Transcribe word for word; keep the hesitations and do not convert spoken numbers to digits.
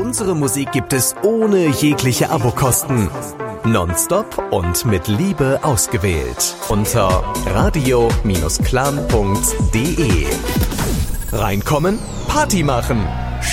Unsere Musik gibt es ohne jegliche Abokosten. Nonstop und mit Liebe ausgewählt. Unter radio Bindestrich clan punkt de. Reinkommen, Party machen.